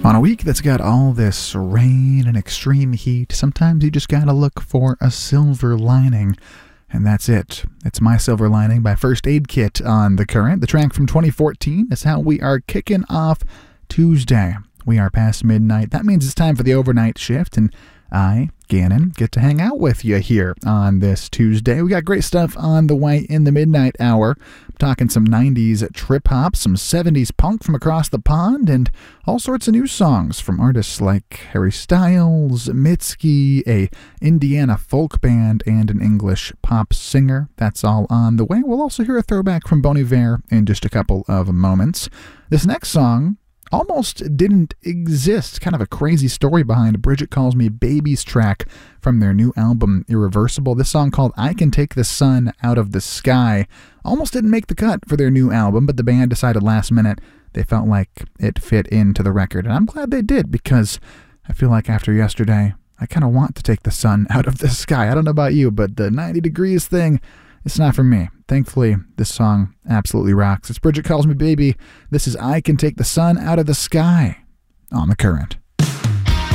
On a week that's got all this rain and extreme heat, sometimes you just gotta look for a silver lining. And that's it. It's My Silver Lining by First Aid Kit on The Current. The track from 2014 is how we are kicking off Tuesday. We are past midnight. That means it's time for the overnight shift, and I, Gannon, get to hang out with you here on this Tuesday. We got great stuff on the way in the midnight hour. I'm talking some 90s trip-hop, some 70s punk from across the pond, and all sorts of new songs from artists like Harry Styles, Mitski, a Indiana folk band, and an English pop singer. That's all on the way. We'll also hear a throwback from Bon Iver in just a couple of moments. This next song almost didn't exist. Kind of a crazy story behind Bridget Calls Me Baby's track from their new album Irreversible. This song called I Can Take the Sun Out of the Sky almost didn't make the cut for their new album, but the band decided last minute they felt like it fit into the record. And I'm glad they did, because I feel like after yesterday, I kind of want to take the sun out of the sky. I don't know about you, but the 90 degrees thing, it's not for me. Thankfully, this song absolutely rocks. It's Bridget Calls Me Baby. This is I Can Take the Sun Out of the Sky on The Current.